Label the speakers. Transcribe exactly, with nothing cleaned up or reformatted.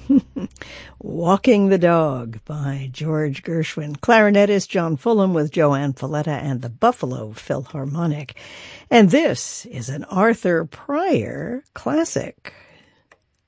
Speaker 1: Walking the Dog by George Gershwin. Clarinetist John Fulham with Joanne Falletta and the Buffalo Philharmonic. And this is an Arthur Pryor classic.